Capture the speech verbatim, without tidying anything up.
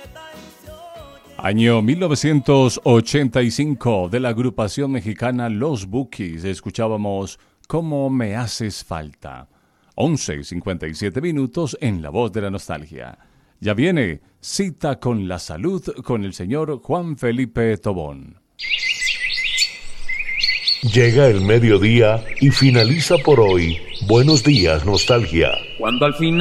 Año mil novecientos ochenta y cinco, de la agrupación mexicana Los Bukis, escuchábamos Cómo me haces falta. once cincuenta y siete minutos en La Voz de la Nostalgia. Ya viene Cita con la Salud con el señor Juan Felipe Tobón. Llega el mediodía y finaliza por hoy Buenos Días, Nostalgia. Cuando al final